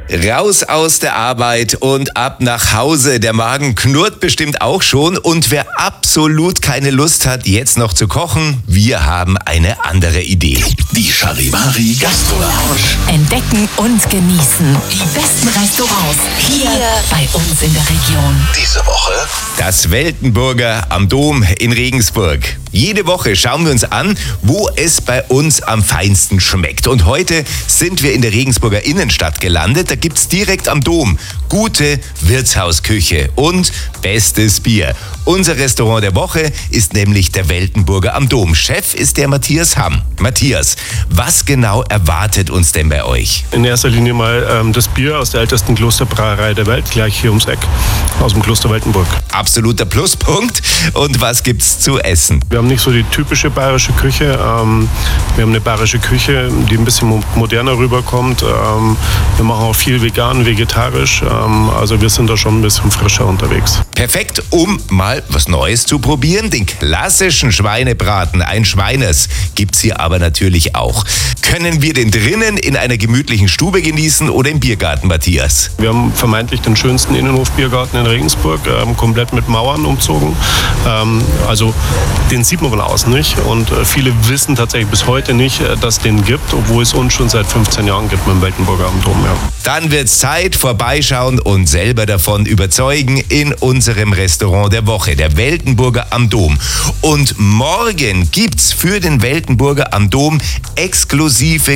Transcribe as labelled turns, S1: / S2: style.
S1: Raus aus der Arbeit und ab nach Hause. Der Magen knurrt bestimmt auch schon. Und wer absolut keine Lust hat, jetzt noch zu kochen, wir haben eine andere Idee.
S2: Die Charivari Gastro Lounge.
S3: Entdecken und genießen die besten Restaurants hier bei uns in der Region.
S2: Diese Woche
S1: Das Weltenburger am Dom in Regensburg. Jede Woche schauen wir uns an, wo es bei uns am feinsten schmeckt. Und heute sind wir in der Regensburger Innenstadt gelandet. Da gibt's direkt am Dom gute Wirtshausküche und bestes Bier. Unser Restaurant der Woche ist nämlich der Weltenburger am Dom. Chef ist der Matthias Hamm. Matthias, was genau erwartet uns denn bei euch?
S4: In erster Linie mal das Bier aus der ältesten Klosterbrauerei der Welt, gleich hier ums Eck, aus dem Kloster Weltenburg.
S1: Absoluter Pluspunkt. Und was gibt's zu essen?
S4: Wir haben nicht so die typische bayerische Küche. Wir haben eine bayerische Küche, die ein bisschen moderner rüberkommt. Wir machen auch viel vegan, vegetarisch. Also wir sind da schon ein bisschen frischer unterwegs.
S1: Perfekt, um mal was Neues zu probieren. Den klassischen Schweinebraten, ein Schweiners, gibt's hier aber natürlich auch. Können wir den drinnen in einer gemütlichen Stube genießen oder im Biergarten, Matthias?
S4: Wir haben vermeintlich den schönsten Innenhofbiergarten in Regensburg, komplett mit Mauern umzogen. Also den sieht man von außen nicht und viele wissen tatsächlich bis heute nicht, dass es den gibt, obwohl es uns schon seit 15 Jahren gibt mit dem Weltenburger am Dom. Ja.
S1: Dann wird's Zeit, vorbeischauen und selber davon überzeugen in unserem Restaurant der Woche, der Weltenburger am Dom. Und morgen gibt's für den Weltenburger am Dom exklusive